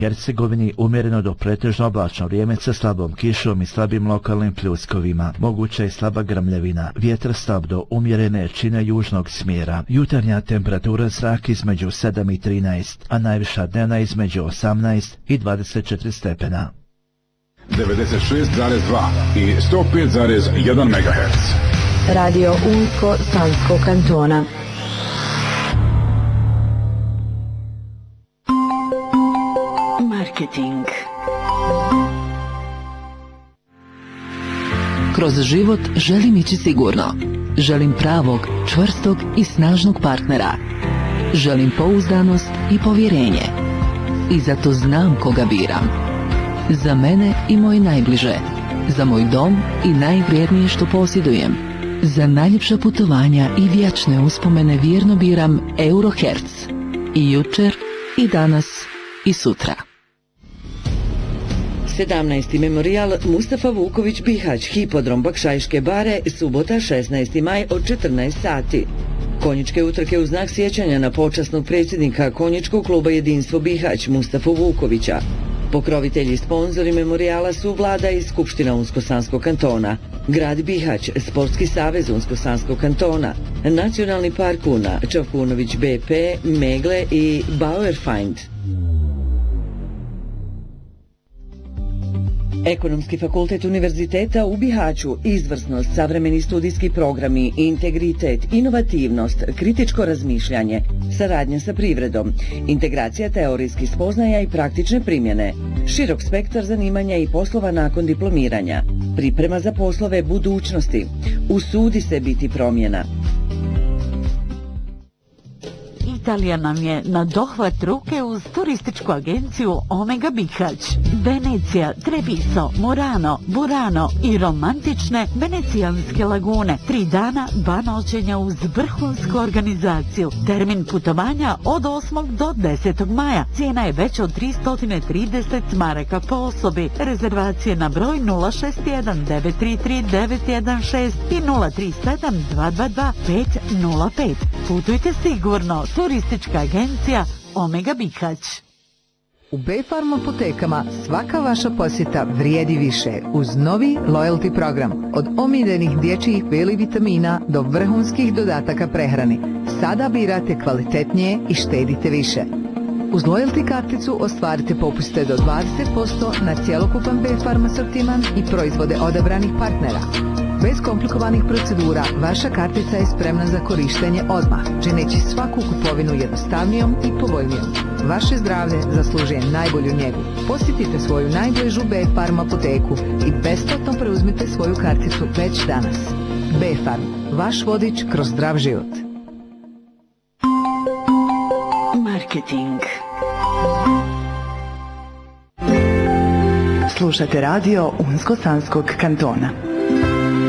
Hercegovini umjereno do pretežno oblačno vrijeme sa slabom kišom i slabim lokalnim pljuskovima. Moguća je slaba grmljavina. Vjetar slab do umjerene jačine južnog smjera. Jutarnja temperatura zraka između 7 i 13, a najviša dnevna između 18 i 24 stepena. 96,2 i 105,1 MHz. Radio Unsko-Sanskog kantona. Marketing. Kroz život želim ići sigurno. Želim pravog, čvrstog i snažnog partnera. Želim pouzdanost i povjerenje. I zato znam koga biram. Za mene i moje najbliže. Za moj dom i najvrijednije što posjedujem. Za najljepša putovanja i vječne uspomene vjerno biram Eurohertz. I jučer, i danas, i sutra. 17. memorijal Mustafa Vuković Bihać, hipodrom Bakšajške bare, subota 16. maj od 14 sati. Konjičke utrke u znak sjećanja na počasnog predsjednika konjičkog kluba Jedinstvo Bihać Mustafu Vukovića. Pokrovitelji i sponzori memorijala su vlada i Skupština Unsko-Sanskog kantona, grad Bihać, Sportski savez Unsko-Sanskog kantona, Nacionalni park Una, Čavkunović BP, Megle i Bauerfeind. Ekonomski fakultet Univerziteta u Bihaću, izvrsnost, savremeni studijski programi, integritet, inovativnost, kritičko razmišljanje, saradnja sa privredom, integracija teorijskih spoznaja i praktične primjene, širok spektar zanimanja i poslova nakon diplomiranja, priprema za poslove budućnosti, usudi se biti promjena. Italija nam je na dohvat ruke uz turističku agenciju Omega Bihać. Venecija, Treviso, Murano, Burano i romantične venecijanske lagune. 3 dana, 2 noćenja uz vrhunsku organizaciju. Termin putovanja od 8. do 10. maja. Cijena je veća od 330 maraka po osobi. Rezervacije na broj 061 933 916 i 037 222 505. Putujte sigurno. Turistička agencija Omega Bihać. U B-Farm apotekama svaka vaša posjeta vrijedi više uz novi loyalty program. Od omiljenih dječjih B vitamina do vrhunskih dodataka prehrani. Sada birate kvalitetnije i štedite više. Uz loyalty karticu ostvarite popuste do 20% na cjelokupan B-Farm asortiman i proizvode odabranih partnera. Bez komplikovanih procedura, vaša kartica je spremna za korištenje odmah, čineći svaku kupovinu jednostavnijom i povoljnijom. Vaše zdravlje zaslužuje najbolju njegu. Posjetite svoju najbližu B-Farm apoteku i besplatno preuzmite svoju karticu već danas. B-Farm, vaš vodič kroz zdrav život. Marketing. Slušate radio Unsko-Sanskog kantona.